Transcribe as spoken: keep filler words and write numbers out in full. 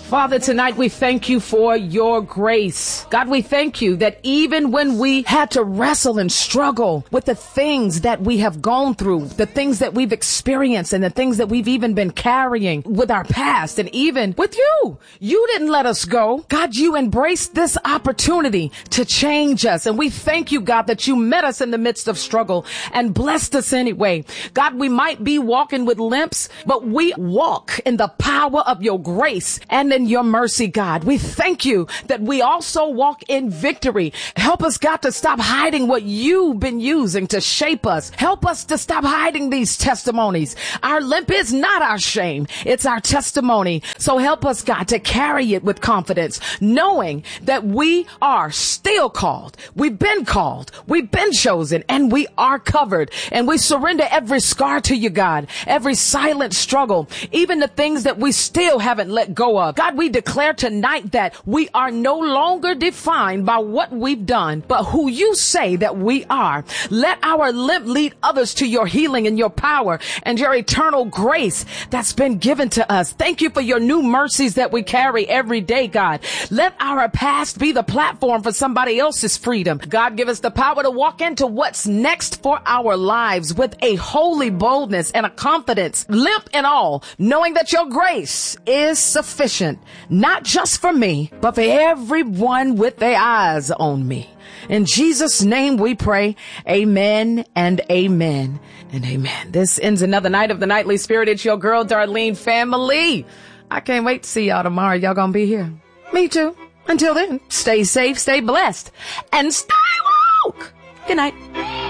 Father, tonight we thank you for your grace. God, we thank you that even when we had to wrestle and struggle with the things that we have gone through, the things that we've experienced and the things that we've even been carrying with our past and even with you, you didn't let us go. God, you embraced this opportunity to change us. And we thank you, God, that you met us in the midst of struggle and blessed us anyway. God, we might be walking with limps, but we walk in the power of your grace and in your mercy, God. We thank you that we also walk in victory. Help us, God, to stop hiding what you've been using to shape us. Help us to stop hiding these testimonies. Our limp is not our shame. It's our testimony. So help us, God, to carry it with confidence, knowing that we are still called. We've been called. We've been chosen, and we are covered. And we surrender every scar to you, God, every silent struggle, even the things that we still haven't let go of. God, we declare tonight that we are no longer defined by what we've done, but who you say that we are. Let our limp lead others to your healing and your power and your eternal grace that's been given to us. Thank you for your new mercies that we carry every day, God. Let our past be the platform for somebody else's freedom. God, give us the power to walk into what's next for our lives with a holy boldness and a confidence, limp and all, knowing that your grace is sufficient, not just for me, but for everyone with their eyes on me. In Jesus' name we pray. Amen and amen and amen. This ends another night of the Nightly Spirit. It's your girl, Darlene family. I can't wait to see y'all tomorrow. Y'all gonna be here. Me too. Until then, stay safe, stay blessed, and stay woke. Good night.